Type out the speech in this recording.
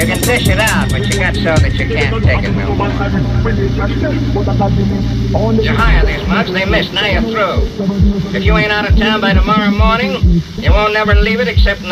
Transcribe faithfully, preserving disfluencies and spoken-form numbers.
You can dish it out, but you got so that you can't take it no more. You hire these mugs, they miss, now you're through. If you ain't out of town by tomorrow morning, you won't never leave it except